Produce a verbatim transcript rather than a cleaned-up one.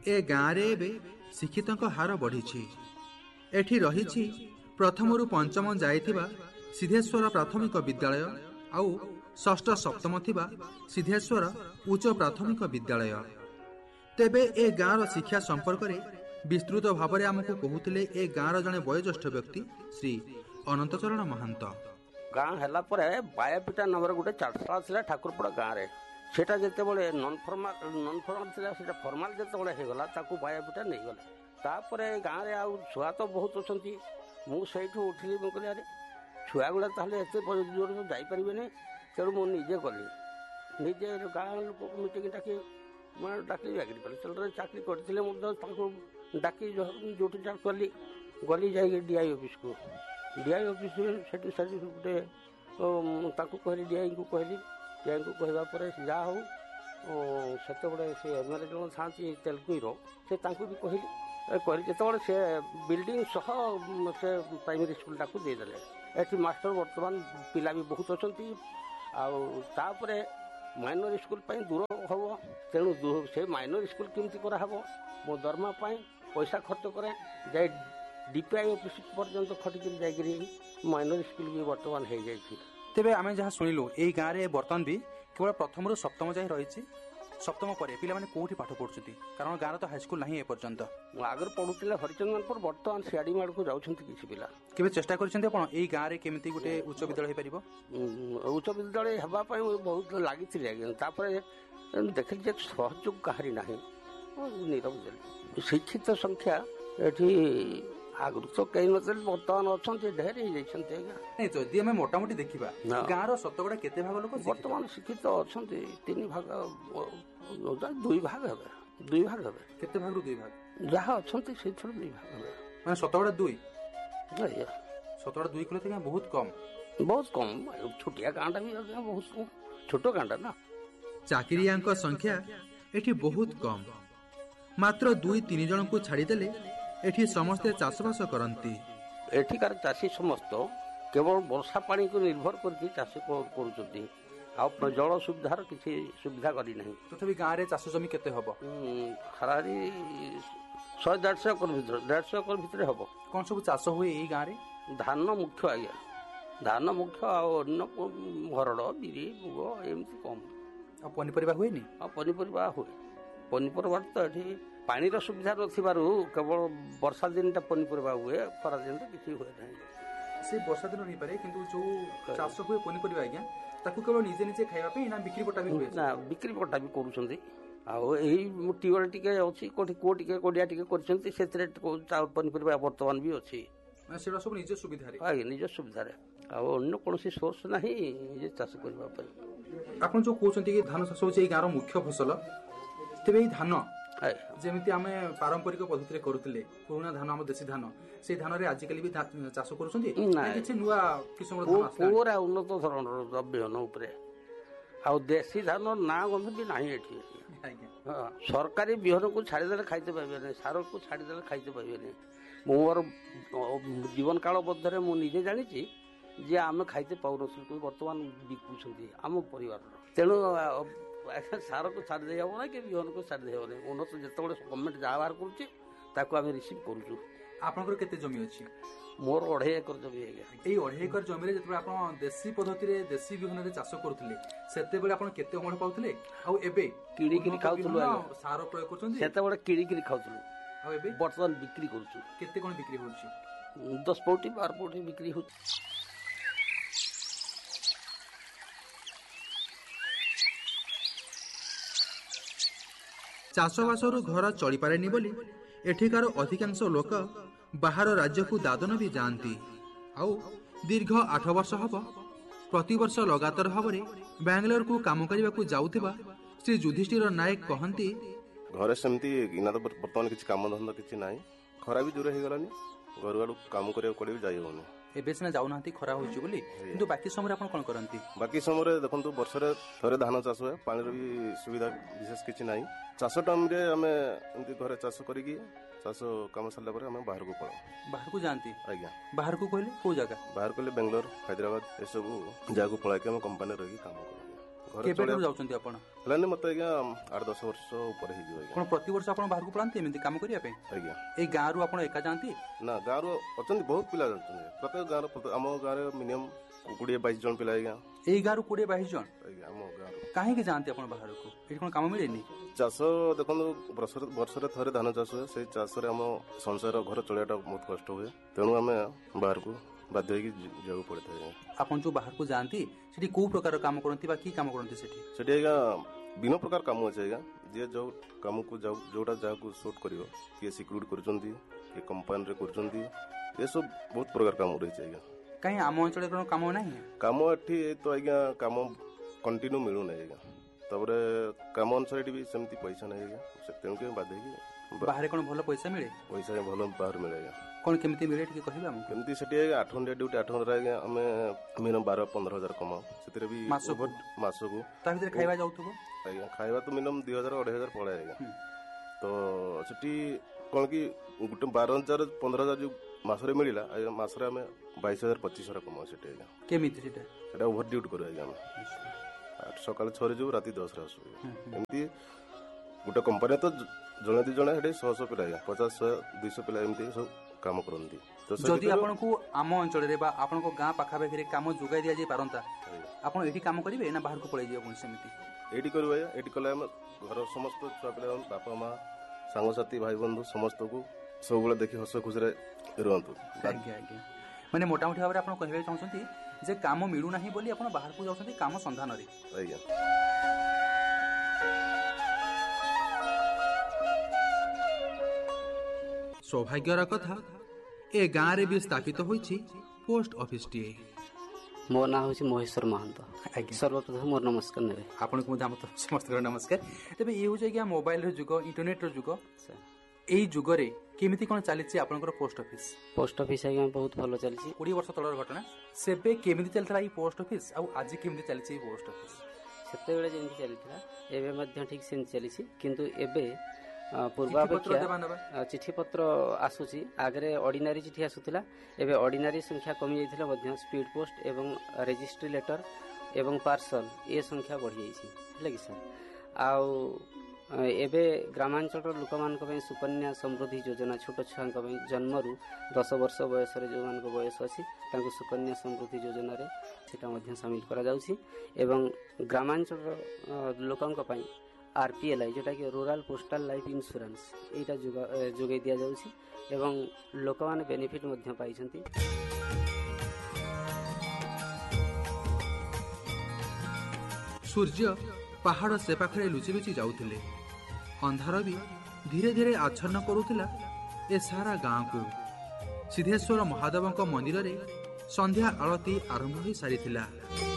ए गाँव रे शिक्षितों हार बढ़ी एठी रही प्रथम पंचम जाइथिबा सिद्धेश्वर प्राथमिक विद्यालय आउ षष्ठ सप्तम थिबा सिद्धेश्वर उच्च प्राथमिक विद्यालय। तेबे ए गाँव शिक्षा संपर्क में विस्तृत भाव में आमको कहते ए गाँव जड़े वयोज्येष्ठ व्यक्ति श्री अनंत चरण महंत। गाँ है बायापिटा नंबर गोटे चारशाला था ठाकुरपड़ा गाँव में सेटा जिते बड़े नन फर्माल नन फर्माल था फर्माल जिते बड़े होगला बायापिटा नहीं गले तापर गाँव में आउ छुआ तो बहुत अच्छा मुझे उठिली मुझे कहली अरे छुआ गुड़ा ताल एत जोर जापरें तेणु मुझे गली निजे गाँ लोक मीटिंग डाकी मैं डाकिली एग्रीकल्चर चाकरी करते डाकी जो कली गली जा डीआई ऑफिस को डीआई ऑफिस गोटे कहली डीआई को कहली डीआई को कहवापर जहाँ हो से से एमएलए जन था तेलुगुर से भी कहली जो से बिल्डिंग सह से प्राइमरी स्कूल टाक देदेले एटी मास्टर बर्तमान पिला भी बहुत अच्छा आउे माइनर स्कूल दूर हम तेणु से माइनर स्कूल केमती कराब मो दरमा पैसा खर्च करे जाए डीपीआई ऑफिस पर्यंत खटिक जाकि माइनर स्कूल भी बर्तमान हो जाए। तेबे आमे जहाँ शुणिलु ए गाँव में बर्तमान भी केवल प्रथम रु सप्तम जाए रही सप्तम पर पिला माने कोठी पाठ पढ़ुछथि कारण गाँव तो हाईस्कूल नहीं ए पर्यंत आगर पढ़ुले हरिचंदनपुर बर्तमान सियाड़ी माड़ को जाउछन्ति किछि पिला केबे चेष्टा करछन्ति आपण एई गाँव रे केमिति गुटे उच्च विद्यालय हे परिबो उच्च विद्यालय हेबा पय बहुत लागिथिले आगे तापर देखि जे सहयोग काहरी नाही नीरव जल शिक्षित संख्या एठी आगु तो कई नथिल बर्तमान अछन्ति ढेर हे जइछन्ति आगे नै जदि हमें मोटामोटी देखिबा गाँव रो शतकड़ा केते भाग लोक बर्तमान शिक्षित अछन्ति तीन भाग दुई भाग हेबे दुई भाग हेबे केते भाग रु दुई भाग जहाँ अछन्ति से थोड़ा दुई भाग हेबे माने शतकड़ा दुई नहीं शतकड़ा दुई किलो तो बहुत कम बहुत कम छोटिया गाँटा भी बहुत कम छोट गाँटा ना चाकरियांक संख्या एठी बहुत कम मात्र दुई तीन जन को छाड़ी देले एठी समस्ते चाषबास करती एठिकार चाषी समस्त केवल वर्षा पानी को निर्भर करके चाष करुछन्ति आ जल सुविधार किसी सुविधा करी नहीं तथापि गाँव में चाष जमी केते हबो खरारी सौ डेढ़ एकर भीतर डेढ़ एकर भीतर हम कौन सब चाष हुए यही गाँव में धान मुख्य आज्ञा धान मुख्य अन्य हरड़ बिरी मुग एमती कम पनीपरिया हुए नी पनीपरिया हुए पनीपरिया तो ये पानी सुविधा नथिबारु केवल वर्षा दिन पनीपरिया हुए खरा दिन किसी हुए नहीं से वर्षा दिन नहीं पारे किंतु जो चाष हुए पनीपरिया आज्ञा ताकू केवल निजे निजे खाइबा पे ना बिक्री पटा भी हुए ना बिक्री पटा भी करूछन्ती आउ एही ट्यूबवेल टिके अछि कोठी को टिके कोडिया टिके करछन्ती सेतरे पनीपरिया वर्तमान भी अछि माने सेडा सब निजे सुविधा रे आगे निजे सुविधा रे आउ अन्य कोनोसी सोर्स नाही जे चाष करबा पई आपण जो कहउछन्ती कि धान चाष होछि गाँव मुख्य फसल तेबे धान जेमिति आमे पारंपरिक पद्धति रे करूतले पुराना धान हम देसी धान से धान रे आजिकली भी चाष करूछन्ती किछि नुवा किसम रो धान आछला पूरा उन्नत धरणर द्रव्यन उपरे आ देसी धान ना गंध भी नाही एठी हां सरकारी बिहन को छाड़ी देले खाइते पाइबे नै सार को छाड़ी देले खाइते पाइबे नै मोर जीवन काल बद्धरे मु निजे जानि छी जे आमे खाइते पाउनसु वर्तमान बिकुछन्ती आम परिवार तेणु सार को छाड़ दे ना कि बिहन को छाड़ दे उन्नत जिते गवर्नमेंट जहाँ बाहर करें रिसीव करूँ आपनकर केते जमी अछि मोर अढ़ाई एकर जमी है एई अढ़ाई एकर जमी रे जतबे आपण देसी पद्धति रे देसी बिहन रे चाष करथले सेते बेले आपण केते अमल पाउथले आ एबे किडी किडी खाउथलु सार प्रयोग करछन सेते बेले किडी किडी खाउथलु आ एबे वर्तमान बिक्री करछु केते कोन बिक्री होछि दस पौटी बारह पौटी बिक्री होछि। चाषबासर घर चली पारेनी बोली एठिकार अधिकांश लोक बाहर राज्य को दादन भी जाती आउ दीर्घ आठ वर्ष हब प्रति वर्ष लगातार भाव में बेंगलोर को काम करने को जाउथिबा श्री युधिष्ठिर नायक कहती घरे सेमती इना तो बर्तमान किछि काम धंदा किछि नाही खरा भी दूर हो गलानी घर आड़ काम करिया कोडे भी जाई होनी एबे सिना जाउनांती खरा होछि बोली किंतु बाकी समय आपण कोन करंती बाकी समय देखंतु वर्ष रे थरे धान चाष होय पानी रो भी सुविधा विशेष किछि नाही चाष टाइम रे हमें एंती घरे चाष करी की चाष काम सल्ला पर हमें बाहर को पळो बाहर को जानती आज्ञा बाहर को कहले को जगह बाहर कहले बेंगलोर हैदराबाद ए सब जगह को पळा के हम कंपनी रही काम करू ଘର କେବେଠୁ ଚଳିବା ଯାଉଛନ୍ତି ଆପଣ? ହେଲାନି ମତେ ଆଜ୍ଞା ଆଠ ଦଶ ବର୍ଷ ଉପରେ ହେଇଯିବ ଆଜ୍ଞା। କଣ ପ୍ରତିବର୍ଷ ଆପଣ ବାହାରକୁ ପଳାନ୍ତି ଏମିତି କାମ କରିବା ପାଇଁ? ଆଜ୍ଞା। ଏଇ ଗାଁରୁ ଆପଣ ଏକା ଯାଆନ୍ତି? ନା ଗାଁରୁ ଅଛନ୍ତି ବହୁତ ପିଲା ଯାଉଛନ୍ତି। ପ୍ରତ୍ୟେକ ଗାଁର ଆମ ଗାଁରେ ମିନିମମ୍ କୋଡ଼ିଏ ବାଇଶ ଜଣ ପିଲା ଆଜ୍ଞା। ଏଇ ଗାଁରୁ କୋଡ଼ିଏ ବାଇଶ ଜଣ? ଆଜ୍ଞା ଆମ ଗାଁରୁ। କାହିଁକି ଯାଆନ୍ତି ଆପଣ ବାହାରକୁ? ଏଠି କଣ କାମ ମିଳେନି? ଚାଷ ଦେଖନ୍ତୁ ବର୍ଷରେ ବର୍ଷରେ ଥରେ ଧାନ ଚାଷ ହୁଏ। ସେଇ ଚାଷରେ ଆମ ସଂସାର ଘର ଚଳିବାଟା ବହୁତ କଷ୍ଟ ହୁଏ। ତେଣୁ ଆମେ ବାହାରକୁ ବାଧ୍ୟ ହେଇକି ଯିବାକୁ ପଡିଥାଏ। ଆପଣ ଯୋଉ ବାହାରକୁ ଯାଆନ୍ତି ସେଠି କୋଉ ପ୍ରକାର କାମ କରନ୍ତି ବା କି କାମ କରନ୍ତି ସେଠି? ସେଠି ଆଜ୍ଞା ବିଭିନ୍ନ ପ୍ରକାର କାମ ଅଛି ଆଜ୍ଞା। ଯିଏ ଯୋଉ କାମକୁ ଯାଉ ଯୋଉଟା ଯାହାକୁ ସୁଟ୍ କରିବ, କିଏ ସିକ୍ୟୁରିଟି କରୁଛନ୍ତି, କିଏ କମ୍ପାନୀରେ କରୁଛନ୍ତି, ଏସବୁ ବହୁତ ପ୍ରକାର କାମ ରହିଛି ଆଜ୍ଞା। କାହିଁ ଆମ ଅଞ୍ଚଳରେ କଣ କାମ ନାହିଁ? କାମ ଏଠି ତ ଆଜ୍ଞା କାମ କଣ୍ଟିନ୍ୟୁ ମିଳୁନାହିଁ ଆଜ୍ଞା। ତାପରେ କାମ ଅନୁସାରେ ଏଠି ବି ସେମିତି ପଇସା ନାହିଁ ଆଜ୍ଞା। ତେଣୁକି ବାଧ୍ୟ ହେଇକି ବାହାରେ କଣ ଭଲ ପଇସା ମିଳେ? ପଇସା ଭଲ ବାହାରେ ମିଳେ ଆଜ୍ଞା। କଣ କେମିତି ମିଳେ ଟିକେ କହିବେ ଆମକୁ? କେମିତି ସେଠି ଆଜ୍ଞା ଆଠ ଘଣ୍ଟିଆ ଡ୍ୟୁଟି, ଆଠ ଘଣ୍ଟାରେ ଆଜ୍ଞା ଆମେ ମିନିମମ୍ ବାର ପନ୍ଦର ହଜାର କମାଉ। ସେଥିରେ ବି ମାସକୁ ମାସକୁ ତା ଭିତରେ ଖାଇବା ଯାଉଥିବ? ଆଜ୍ଞା ଖାଇବା ତ ମିନିମମ୍ ଦୁଇ ହଜାର ଅଢେଇ ହଜାର ପଳାଏ ଆଜ୍ଞା। ତ ସେଠି କଣ କି ଗୋଟେ ବାର ହଜାର ପନ୍ଦର ହଜାର ଯୋଉ ମାସରେ ମିଳିଲା ଆଜ୍ଞା, ମାସରେ ଆମେ ବାଇଶ ହଜାର ପଚିଶ ହଜାର କମାଉ ସେଠି ଆଜ୍ଞା। କେମିତି ସେଟା? ସେଟା ଓଭର ଡ୍ୟୁଟି କରୁ ଆଜ୍ଞା ଆମେ। ସକାଳେ ଛଅରେ ଯିବୁ ରାତି ଦଶରେ ଆସୁ। ଏମିତି ଗୋଟେ କମ୍ପାନୀ ତ ଜଣେ ଦି ଜଣ ସେଠି ଶହ ଶହ ପିଲା ଆଜ୍ଞା, ପଚାଶ ଶହେ ଦୁଇଶହ ପିଲା ଏମିତି ସବୁ କାମ କରନ୍ତି। ଯଦି ଆପଣଙ୍କୁ ଆମ ଅଞ୍ଚଳରେ ବା ଆପଣଙ୍କ ଗାଁ ପାଖାପାଖିରେ କାମ ଯୋଗାଇ ଦିଆଯାଇ ପାରନ୍ତା, ଆପଣ ଏଠି କାମ କରିବେ ନା ବାହାରକୁ ପଳେଇ ଯିବେ ପୁଣି ସେମିତି? ଏଇଠି କରିବୁ ଆଜ୍ଞା। ଏଇଠି କଲେ ଆମେ ଘର ସମସ୍ତ ଛୁଆ ପିଲା, ବାପା ମା, ସାଙ୍ଗସାଥି, ଭାଇ ବନ୍ଧୁ ସମସ୍ତଙ୍କୁ ସବୁବେଳେ ଦେଖି ହସ ଖୁସିରେ ରୁହନ୍ତୁ। ଆଜ୍ଞା ଆଜ୍ଞା। ମାନେ ମୋଟାମୋଟି ଭାବରେ ଆପଣ କହିବାକୁ ଚାହୁଁଛନ୍ତି ଯେ କାମ ମିଳୁନାହିଁ ବୋଲି ଆପଣ ବାହାରକୁ ଯାଉଛନ୍ତି କାମ ସନ୍ଧାନରେ? ଆଜ୍ଞା। ସୌଭାଗ୍ୟର କଥା ଏ ଗାଁରେ ବି ସ୍ଥାପିତ ହୋଇଛି ପୋଷ୍ଟ ଅଫିସଟିଏ। ମୋ ନାଁ ହେଉଛି ମହେଶ୍ୱର ମହାନ୍ତ। ଆଜ୍ଞା। ସର୍ବପ୍ରଥମ ମୋର ନମସ୍କାର ନେବେ। ଆପଣଙ୍କୁ ମଧ୍ୟ ଆମ ସମସ୍ତଙ୍କର ନମସ୍କାର। ତେବେ ଇଏ ହେଉଛି ଆଜ୍ଞା ମୋବାଇଲର ଯୁଗ, ଇଣ୍ଟରନେଟର ଯୁଗ। ଏଇ ଯୁଗରେ କେମିତି କ'ଣ ଚାଲିଛି ଆପଣଙ୍କର ପୋଷ୍ଟ ଅଫିସ? ପୋଷ୍ଟ ଅଫିସ ଆଜ୍ଞା ବହୁତ ଭଲ ଚାଲିଛି। କୋଡ଼ିଏ ବର୍ଷ ତଳର ଘଟଣା, ସେବେ କେମିତି ଚାଲିଥିଲା ଏଇ ପୋଷ୍ଟ ଅଫିସ ଆଉ ଆଜି କେମିତି ଚାଲିଛି ଏଇ ପୋଷ୍ଟ ଅଫିସ? ସେତେବେଳେ ଯେମିତି ଚାଲିଥିଲା ଏବେ ମଧ୍ୟ ଠିକ୍ ସେମିତି ଚାଲିଛି, କିନ୍ତୁ ଏବେ ପୂର୍ବାପେକ୍ଷା ଚିଠି ପତ୍ର ଆସୁଛି। ଆଗରେ ଅର୍ଡିନାରୀ ଚିଠି ଆସୁଥିଲା, ଏବେ ଅର୍ଡିନାରୀ ସଂଖ୍ୟା କମିଯାଇଥିଲେ ମଧ୍ୟ ସ୍ପିଡ୍ ପୋଷ୍ଟ ଏବଂ ରେଜିଷ୍ଟ୍ରି ଲେଟର ଏବଂ ପାର୍ସଲ ଏ ସଂଖ୍ୟା ବଢ଼ିଯାଇଛି, ହେଲା କି ସାର୍। ଆଉ ଏବେ ଗ୍ରାମାଞ୍ଚଳର ଲୋକମାନଙ୍କ ପାଇଁ ସୁକନ୍ୟା ସମୃଦ୍ଧି ଯୋଜନା, ଛୋଟ ଛୁଆଙ୍କ ପାଇଁ ଜନ୍ମରୁ ଦଶ ବର୍ଷ ବୟସରେ ଯେଉଁମାନଙ୍କ ବୟସ ଅଛି ତାଙ୍କୁ ସୁକନ୍ୟା ସମୃଦ୍ଧି ଯୋଜନାରେ ସେଇଟା ମଧ୍ୟ ସାମିଲ କରାଯାଉଛି। ଏବଂ ଗ୍ରାମାଞ୍ଚଳର ଲୋକଙ୍କ ପାଇଁ ଆର୍ ପି ଏଲ୍ ଆଇ, ଯେଉଁଟାକି ରୁରାଲ ପୋଷ୍ଟାଲ ଲାଇଫ୍ ଇନ୍ସୁରାନ୍ସ, ଏଇଟା ଯୋଗାଇ ଦିଆଯାଉଛି ଏବଂ ଲୋକମାନେ ବେନିଫିଟ୍ ମଧ୍ୟ ପାଇଛନ୍ତି। ସୂର୍ଯ୍ୟ ପାହାଡ଼ ସେ ପାଖରେ ଲୁଚି ଲୁଚି ଯାଉଥିଲେ। ଅନ୍ଧାର ବି ଧୀରେ ଧୀରେ ଆଚ୍ଛନ୍ନ କରୁଥିଲା ଏ ସାରା ଗାଁକୁ। ସିଦ୍ଧେଶ୍ୱର ମହାଦେବଙ୍କ ମନ୍ଦିରରେ ସନ୍ଧ୍ୟା ଆଳତୀ ଆରମ୍ଭ ହୋଇ ସାରିଥିଲା।